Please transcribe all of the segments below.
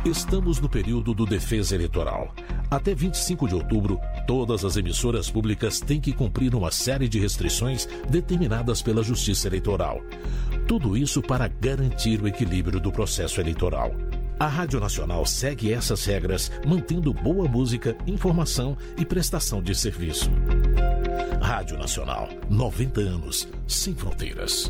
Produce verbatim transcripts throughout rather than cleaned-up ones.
Estamos no período do Defesa Eleitoral. Até vinte e cinco de outubro, todas as emissoras públicas têm que cumprir uma série de restrições determinadas pela Justiça Eleitoral. Tudo isso para garantir o equilíbrio do processo eleitoral. A Rádio Nacional segue essas regras, mantendo boa música, informação e prestação de serviço. Rádio Nacional, noventa anos, sem fronteiras.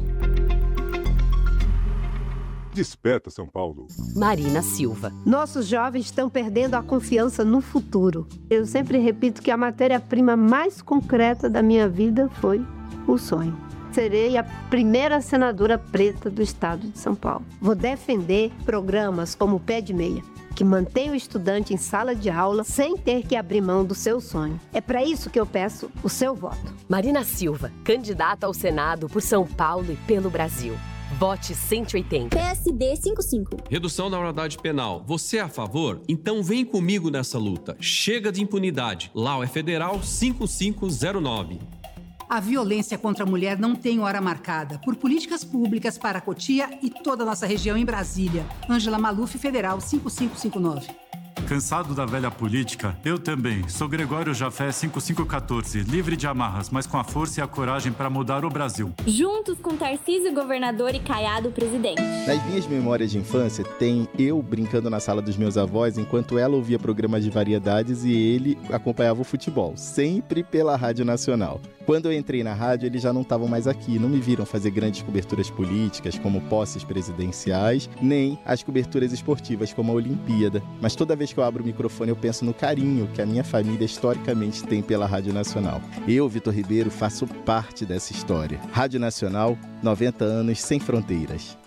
Desperta, São Paulo. Marina Silva. Nossos jovens estão perdendo a confiança no futuro. Eu sempre repito que a matéria-prima mais concreta da minha vida foi o sonho. Serei a primeira senadora preta do estado de São Paulo. Vou defender programas como o Pé de Meia, que mantém o estudante em sala de aula sem ter que abrir mão do seu sonho. É para isso que eu peço o seu voto. Marina Silva, candidata ao Senado por São Paulo e pelo Brasil. Vote cento e oitenta. P S D cinquenta e cinco. Redução da maioridade penal. Você é a favor? Então vem comigo nessa luta. Chega de impunidade. L A U é Federal cinco cinco zero nove. A violência contra a mulher não tem hora marcada. Por políticas públicas para Cotia e toda a nossa região em Brasília. Ângela Maluf, Federal cinco cinco cinco nove. Cansado da velha política? Eu também. Sou Gregório Jafé cinco cinco um quatro, livre de amarras, mas com a força e a coragem para mudar o Brasil. Juntos com Tarcísio governador e Caiado presidente. Nas minhas memórias de infância, tem eu brincando na sala dos meus avós, enquanto ela ouvia programas de variedades e ele acompanhava o futebol, sempre pela Rádio Nacional. Quando eu entrei na rádio, eles já não estavam mais aqui, não me viram fazer grandes coberturas políticas, como posses presidenciais, nem as coberturas esportivas, como a Olimpíada. Mas toda vez que eu abro o microfone, eu penso no carinho que a minha família historicamente tem pela Rádio Nacional. Eu, Vitor Ribeiro, faço parte dessa história. Rádio Nacional, noventa anos sem fronteiras.